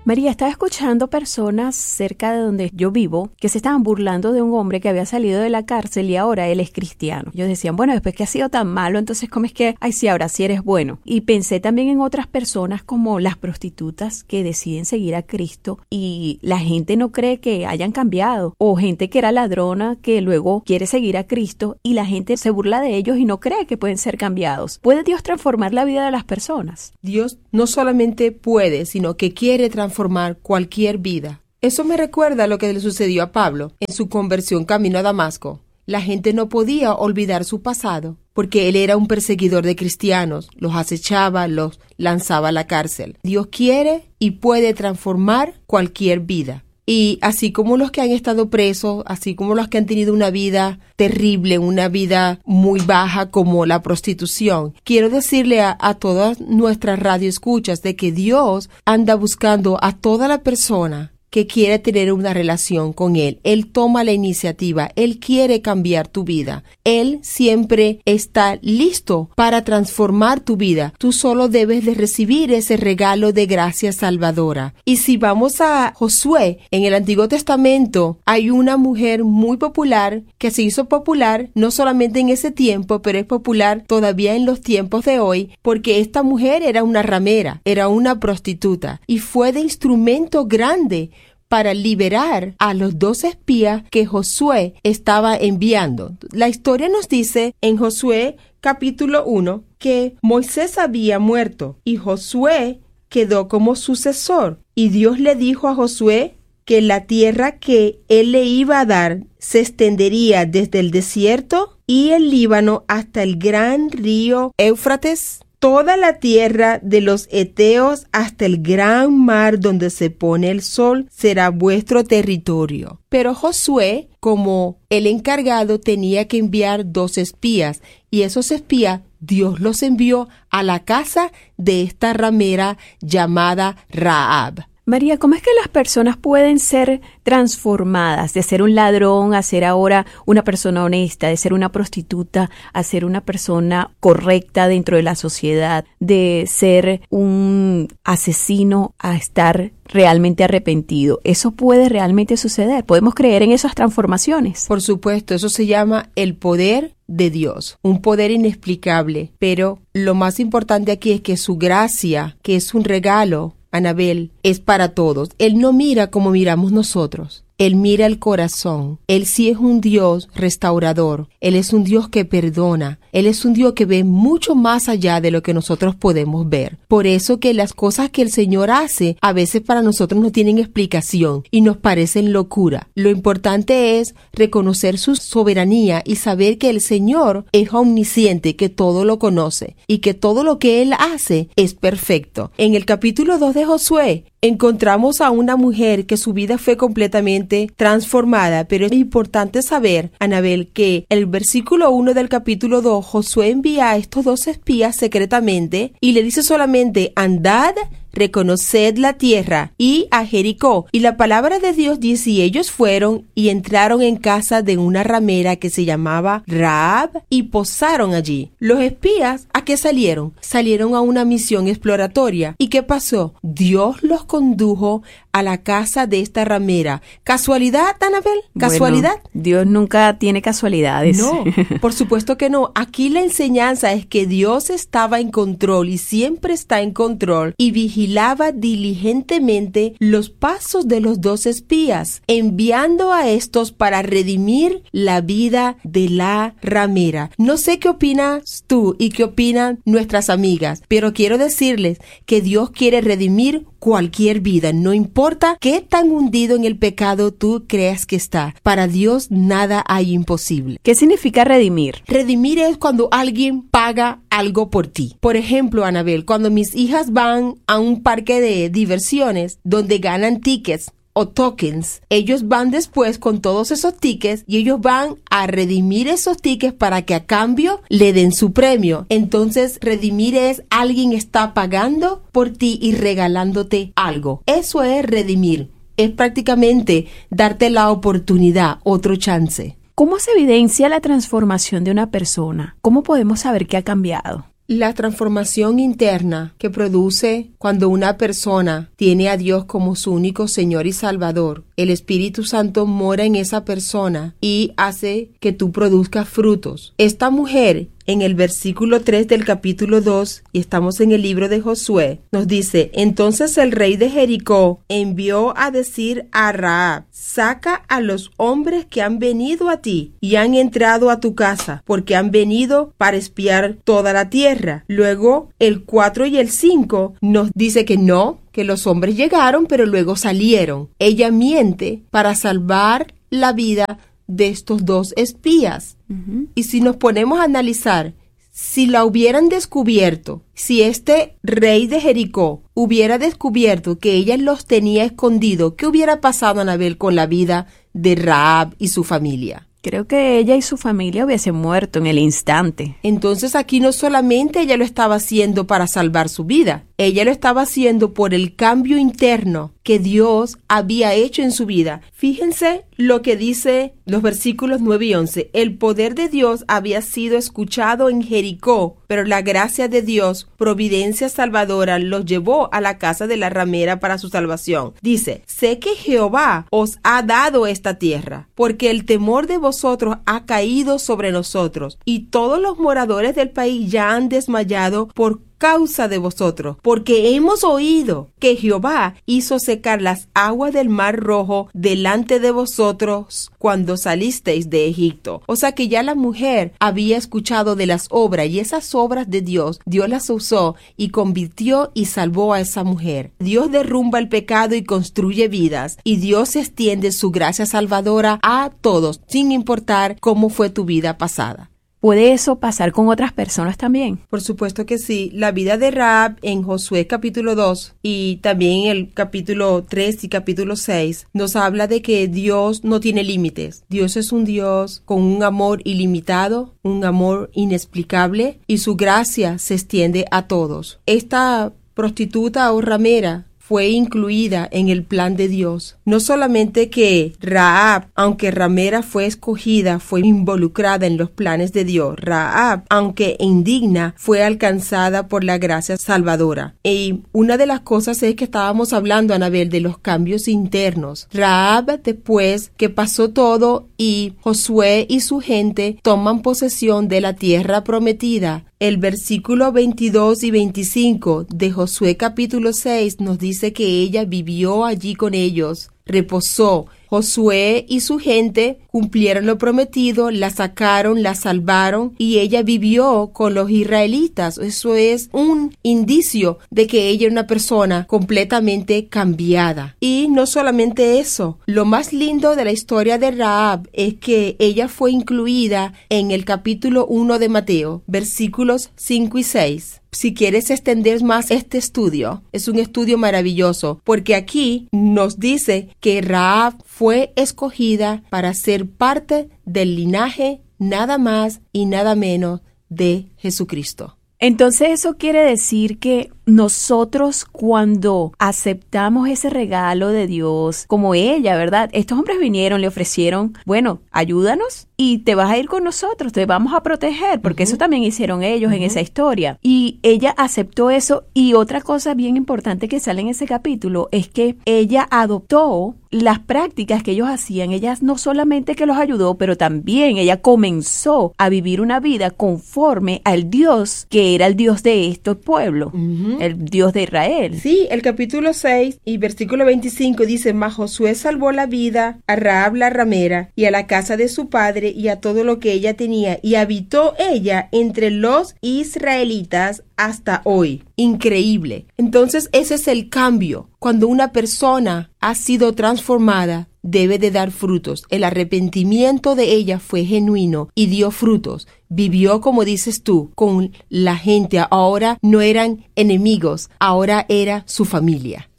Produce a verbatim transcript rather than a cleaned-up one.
María, estaba escuchando personas cerca de donde yo vivo que se estaban burlando de un hombre que había salido de la cárcel y ahora él es cristiano. Ellos decían, bueno, después que ha sido tan malo, entonces ¿cómo es que, ay sí, ahora sí eres bueno? Y pensé también en otras personas como las prostitutas que deciden seguir a Cristo y la gente no cree que hayan cambiado, o gente que era ladrona que luego quiere seguir a Cristo y la gente se burla de ellos y no cree que pueden ser cambiados. ¿Puede Dios transformar la vida de las personas? Dios no solamente puede, sino que quiere transformar cualquier vida. Eso me recuerda a lo que le sucedió a Pablo en su conversión camino a Damasco. La gente no podía olvidar su pasado, porque él era un perseguidor de cristianos, los acechaba, los lanzaba a la cárcel. Dios quiere y puede transformar cualquier vida. Y así como los que han estado presos, así como los que han tenido una vida terrible, una vida muy baja como la prostitución, quiero decirle a, a todas nuestras radioescuchas de que Dios anda buscando a toda la persona que quiere tener una relación con Él. Él toma la iniciativa, Él quiere cambiar tu vida. Él siempre está listo para transformar tu vida. Tú solo debes de recibir ese regalo de gracia salvadora. Y si vamos a Josué, en el Antiguo Testamento hay una mujer muy popular que se hizo popular no solamente en ese tiempo, pero es popular todavía en los tiempos de hoy, porque esta mujer era una ramera, era una prostituta y fue de instrumento grande para liberar a los dos espías que Josué estaba enviando. La historia nos dice en Josué capítulo uno que Moisés había muerto y Josué quedó como sucesor. Y Dios le dijo a Josué que la tierra que él le iba a dar se extendería desde el desierto y el Líbano hasta el gran río Éufrates, toda la tierra de los heteos hasta el gran mar donde se pone el sol será vuestro territorio. Pero Josué, como el encargado, tenía que enviar dos espías, y esos espías Dios los envió a la casa de esta ramera llamada Rahab. María, ¿cómo es que las personas pueden ser transformadas de ser un ladrón a ser ahora una persona honesta, de ser una prostituta a ser una persona correcta dentro de la sociedad, de ser un asesino a estar realmente arrepentido? ¿Eso puede realmente suceder? ¿Podemos creer en esas transformaciones? Por supuesto, eso se llama el poder de Dios, un poder inexplicable, pero lo más importante aquí es que su gracia, que es un regalo, Anabel, es para todos. Él no mira como miramos nosotros. Él mira el corazón. Él sí es un Dios restaurador. Él es un Dios que perdona. Él es un Dios que ve mucho más allá de lo que nosotros podemos ver. Por eso que las cosas que el Señor hace a veces para nosotros no tienen explicación y nos parecen locura. Lo importante es reconocer su soberanía y saber que el Señor es omnisciente, que todo lo conoce y que todo lo que Él hace es perfecto. En el capítulo dos de Josué encontramos a una mujer que su vida fue completamente transformada, pero es importante saber, Anabel, que el versículo uno del capítulo dos, Josué envía a estos dos espías secretamente y le dice solamente, andad, reconoced la tierra y a Jericó. Y la palabra de Dios dice, y ellos fueron y entraron en casa de una ramera que se llamaba Rahab y posaron allí. Los espías, ¿a qué salieron? Salieron a una misión exploratoria. ¿Y qué pasó? Dios los condujo a la casa de esta ramera. ¿Casualidad, Anabel? ¿Casualidad? Bueno, Dios nunca tiene casualidades. No, por supuesto que no. Aquí la enseñanza es que Dios estaba en control y siempre está en control y vigilaba diligentemente los pasos de los dos espías, enviando a estos para redimir la vida de la ramera. No sé qué opinas tú y qué opinan nuestras amigas, pero quiero decirles que Dios quiere redimir cualquier vida, no importa qué tan hundido en el pecado tú creas que está. Para Dios nada hay imposible. ¿Qué significa redimir? Redimir es cuando alguien paga algo por ti. Por ejemplo, Anabel, cuando mis hijas van a un parque de diversiones donde ganan tickets o tokens, ellos van después con todos esos tickets y ellos van a redimir esos tickets para que a cambio le den su premio. Entonces, redimir es alguien está pagando por ti y regalándote algo. Eso es redimir. Es prácticamente darte la oportunidad, otro chance. ¿Cómo se evidencia la transformación de una persona? ¿Cómo podemos saber que ha cambiado? La transformación interna que produce cuando una persona tiene a Dios como su único Señor y Salvador, el Espíritu Santo mora en esa persona y hace que tú produzcas frutos. Esta mujer, en el versículo tres del capítulo dos, y estamos en el libro de Josué, nos dice: entonces el rey de Jericó envió a decir a Rahab: saca a los hombres que han venido a ti y han entrado a tu casa, porque han venido para espiar toda la tierra. Luego el cuatro y el cinco nos dice que no, que los hombres llegaron pero luego salieron. Ella miente para salvar la vida de estos dos espías. Uh-huh. Y si nos ponemos a analizar, si la hubieran descubierto, si este rey de Jericó hubiera descubierto que ella los tenía escondidos, ¿qué hubiera pasado, Anabel, con la vida de Rahab y su familia? Creo que ella y su familia hubiesen muerto en el instante. Entonces aquí no solamente ella lo estaba haciendo para salvar su vida, ella lo estaba haciendo por el cambio interno que Dios había hecho en su vida. Fíjense lo que dice los versículos nueve y once. El poder de Dios había sido escuchado en Jericó, pero la gracia de Dios, providencia salvadora, los llevó a la casa de la ramera para su salvación. Dice: sé que Jehová os ha dado esta tierra, porque el temor de vosotros ha caído sobre nosotros, y todos los moradores del país ya han desmayado por causa de vosotros, porque hemos oído que Jehová hizo secar las aguas del mar rojo delante de vosotros cuando salisteis de Egipto. O sea que ya la mujer había escuchado de las obras, y esas obras de Dios, Dios las usó y convirtió y salvó a esa mujer. Dios derrumba el pecado y construye vidas, y Dios extiende su gracia salvadora a todos, sin importar cómo fue tu vida pasada. ¿Puede eso pasar con otras personas también? Por supuesto que sí. La vida de Rahab en Josué capítulo dos y también en el capítulo tres y capítulo seis nos habla de que Dios no tiene límites. Dios es un Dios con un amor ilimitado, un amor inexplicable, y su gracia se extiende a todos. Esta prostituta o ramera fue incluida en el plan de Dios. No solamente que Rahab, aunque ramera fue escogida, fue involucrada en los planes de Dios. Rahab, aunque indigna, fue alcanzada por la gracia salvadora. Y una de las cosas es que estábamos hablando, Anabel, de los cambios internos. Rahab, después que pasó todo y Josué y su gente toman posesión de la tierra prometida, el versículo veintidós y veinticinco de Josué capítulo seis nos dice que ella vivió allí con ellos, reposó. Josué y su gente cumplieron lo prometido, la sacaron, la salvaron, y ella vivió con los israelitas. Eso es un indicio de que ella era una persona completamente cambiada. Y no solamente eso, lo más lindo de la historia de Rahab es que ella fue incluida en el capítulo uno de Mateo, versículos cinco y seis. Si quieres extender más este estudio, es un estudio maravilloso, porque aquí nos dice que Rahab fue escogida para ser parte del linaje nada más y nada menos de Jesucristo. Entonces eso quiere decir que nosotros, cuando aceptamos ese regalo de Dios, como ella, ¿verdad? Estos hombres vinieron, le ofrecieron, bueno, ayúdanos y te vas a ir con nosotros, te vamos a proteger, porque uh-huh. eso también hicieron ellos uh-huh. en esa historia. Y ella aceptó eso. Y otra cosa bien importante que sale en ese capítulo es que ella adoptó las prácticas que ellos hacían. Ella no solamente que los ayudó, pero también ella comenzó a vivir una vida conforme al Dios que era el Dios de este pueblo. Uh-huh. El Dios de Israel. Sí, el capítulo seis y versículo veinticinco dice: Mas Josué salvó la vida a Rahab la ramera y a la casa de su padre y a todo lo que ella tenía, y habitó ella entre los israelitas hasta hoy. Increíble. Entonces ese es el cambio. Cuando una persona ha sido transformada, debe de dar frutos. El arrepentimiento de ella fue genuino y dio frutos. Vivió, como dices tú, con la gente. Ahora no eran enemigos, ahora era su familia.